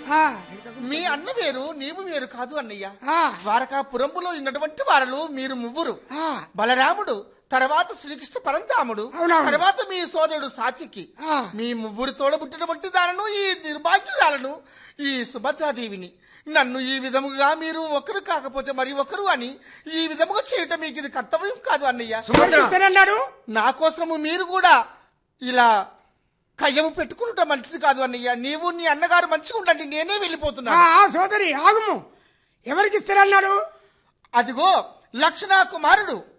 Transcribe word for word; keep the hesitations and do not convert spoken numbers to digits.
మీ అన్న వేరు నీవు వేరు కాదు అన్నయ్య. ద్వారకాపురంలో ఉన్నటువంటి వారలు మీరు ముగ్గురు, బలరాముడు, తర్వాత శ్రీకృష్ణ పరంధాముడు, తర్వాత మీ సోదరుడు సాత్వికి. మీ ముగ్గురు తోడబుట్టినటువంటి దానను ఈ నిర్భాగ్యురాలను ఈ సుభద్రాదేవిని నన్ను ఈ విధముగా మీరు ఒకరు కాకపోతే మరి ఒకరు అని ఈ విధముగా చేయటం మీకు ఇది కర్తవ్యం కాదు అన్నయ్య. నా కోసము మీరు కూడా ఇలా కయ్యము పెట్టుకుంటా మంచిది కాదు అన్నయ్య. నీవు నీ అన్నగారు మంచిగా ఉండండి, నేనే వెళ్ళిపోతున్నా. సోదరి ఆగుము, ఎవరికి ఇస్తారన్నాడు? అదిగో లక్షణ కుమారుడు